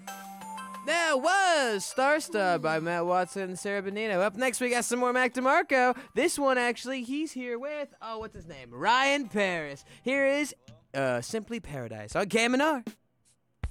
That was Star Star by Matt Watson and Sarah Bonino. Up next, we got some more Mac DeMarco. This one, actually, he's here with, what's his name? Ryan Paris. Here is Simply Paradise on KMNR.